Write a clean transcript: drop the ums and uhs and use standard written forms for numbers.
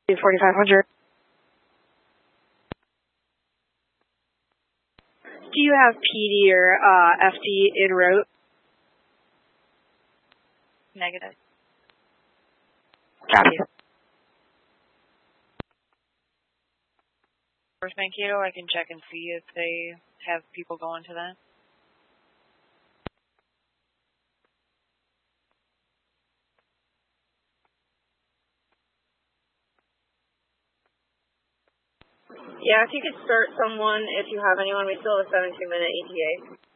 4500. Do you have PD or FD en route? Negative. Copy. First Mankato, I can check and see if they have people going to that. Yeah, if you could start someone, if you have anyone, we still have a 17-minute ETA.